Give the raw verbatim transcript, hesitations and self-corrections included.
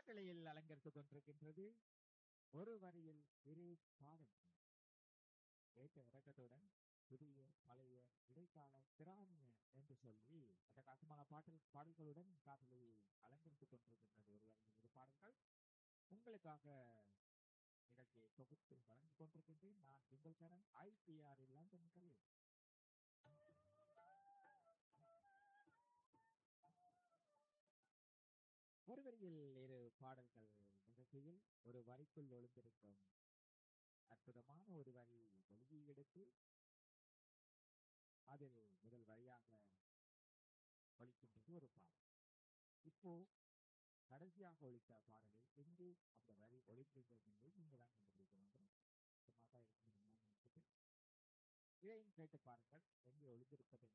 காட்டளையில் அலங்கரித்துக் கொண்டிருக்கின்றது ஒரு வரியில் இரு பாடல்கள். ஏற்ற இறக்கத்துடன் புதிய பழைய இடைக்கால பிராமிய என்று சொல்லி அந்த காசுமான பாடல் பாடல்களுடன் காட்டளையை அலங்கரித்துக் கொண்டிருக்கின்றது ஒரு வரியில் இரு பாடல்கள். உங்களுக்காக நிகழ்ச்சியை தொகுத்து வழங்கிக் கொண்டிருக்கின்றேன். நான் உங்கள் கரண் ஐபிஆர் லண்டன் கலில். ஒரு வரியில் இரு பாடல்கள் நிகழ்ச்சியில் ஒரு வரிக்குள் ஒளிந்திருக்கும் அற்புதமான ஒரு வரி வெளியே எடுத்து அதில் முதல் வரியாக ஒழிக்கின்றது ஒரு பாடல். இப்போ கடைசியாக ஒழித்த பாடலில் எங்கே அந்த வரி ஒழிக்கின்றது என்பதை நீங்கள் தான் கண்டுபிடிக்க வேண்டும். சும்மா தான் இருக்கும். இதையும் கேட்டு பாருங்கள் எங்கே ஒழிந்திருப்பது